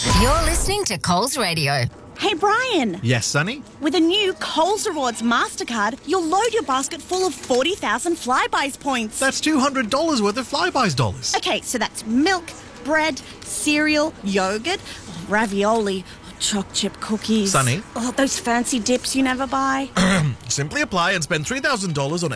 You're listening to Coles Radio. Hey, Brian. Yes, Sonny? With a new Coles Rewards MasterCard, you'll load your basket full of 40,000 Flybuys points. That's $200 worth of Flybuys dollars. Okay, so that's milk, bread, cereal, yogurt, ravioli, choc chip cookies. Sonny? Oh, those fancy dips you never buy. Simply apply and spend $3,000 on